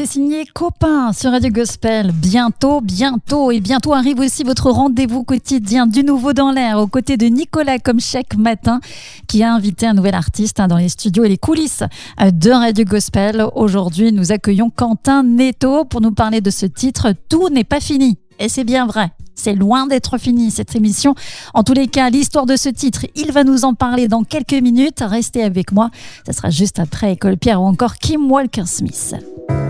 signé Copain sur Radio Gospel. Bientôt arrive aussi votre rendez-vous quotidien du nouveau dans l'air aux côtés de Nicolas comme chaque matin qui a invité un nouvel artiste dans les studios et les coulisses de Radio Gospel. Aujourd'hui, nous accueillons Quentin Netto pour nous parler de ce titre « Tout n'est pas fini ». Et c'est bien vrai. C'est loin d'être fini cette émission. En tous les cas, l'histoire de ce titre, il va nous en parler dans quelques minutes. Restez avec moi. Ça sera juste après École Pierre ou encore Kim Walker-Smith.